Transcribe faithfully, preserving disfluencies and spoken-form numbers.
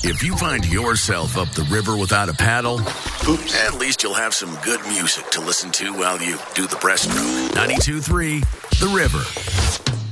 If you find yourself up the river without a paddle, Oops. at least you'll have some good music to listen to while you do the breaststroke. ninety-two point three The River.